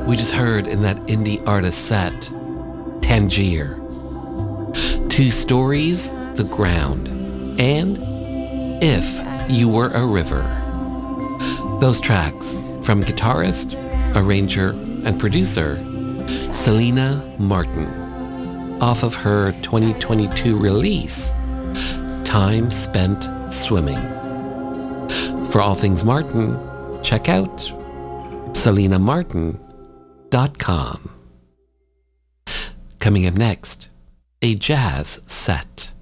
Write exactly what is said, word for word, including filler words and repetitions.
We just heard in that indie artist set, Tangier. Two Stories, The Ground, and If You Were a River. Those tracks from guitarist, arranger, and producer Selena Martin off of her twenty twenty-two release, Time Spent Swimming. For all things Martin, check out selena martin dot com. Coming up next, a jazz set.